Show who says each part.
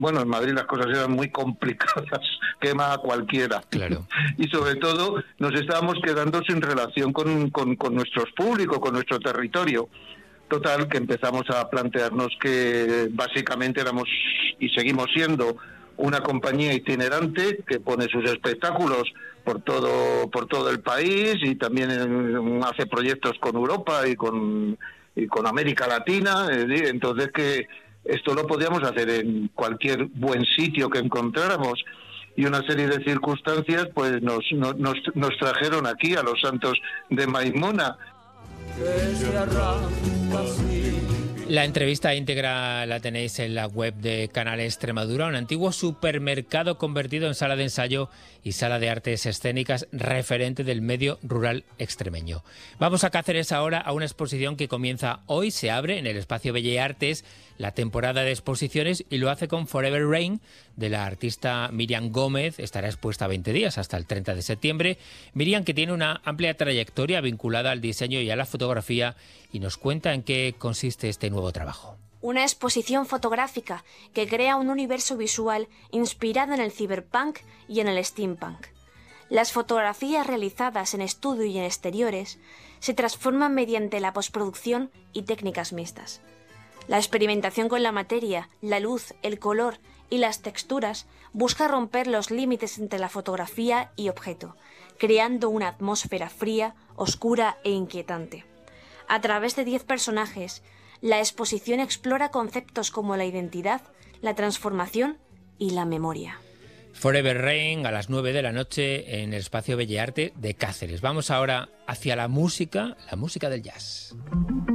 Speaker 1: Bueno, en Madrid las cosas eran muy complicadas, quema a cualquiera.
Speaker 2: Claro.
Speaker 1: Y sobre todo nos estábamos quedando sin relación con nuestros públicos, con nuestro territorio. Total, que empezamos a plantearnos que básicamente éramos y seguimos siendo una compañía itinerante que pone sus espectáculos por todo el país y también hace proyectos con Europa y con América Latina. Entonces que esto lo podíamos hacer en cualquier buen sitio que encontráramos, y una serie de circunstancias pues nos trajeron aquí a los Santos de Maimona.
Speaker 2: La entrevista íntegra la tenéis en la web de Canal Extremadura, un antiguo supermercado convertido en sala de ensayo y sala de artes escénicas referente del medio rural extremeño. Vamos a Cáceres ahora, a una exposición que comienza hoy. Se abre en el Espacio Bellas Artes la temporada de exposiciones y lo hace con Forever Rain, de la artista Miriam Gómez. Estará expuesta 20 días hasta el 30 de septiembre. Miriam, que tiene una amplia trayectoria vinculada al diseño y a la fotografía, y nos cuenta en qué consiste este nuevo trabajo.
Speaker 3: Una exposición fotográfica que crea un universo visual inspirado en el cyberpunk y en el steampunk. Las fotografías realizadas en estudio y en exteriores se transforman mediante la postproducción y técnicas mixtas. La experimentación con la materia, la luz, el color y las texturas busca romper los límites entre la fotografía y objeto, creando una atmósfera fría, oscura e inquietante. A través de 10 personajes, la exposición explora conceptos como la identidad, la transformación y la memoria.
Speaker 2: Forever Rain a las 9 de la noche en el Espacio Bellas Artes de Cáceres. Vamos ahora hacia la música del jazz.